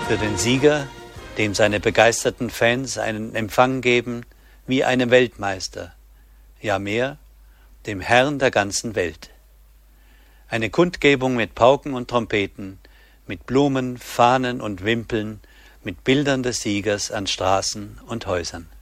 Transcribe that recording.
Für den Sieger, dem seine begeisterten Fans einen Empfang geben wie einem Weltmeister, ja mehr, dem Herrn der ganzen Welt. Eine Kundgebung mit Pauken und Trompeten, mit Blumen, Fahnen und Wimpeln, mit Bildern des Siegers an Straßen und Häusern.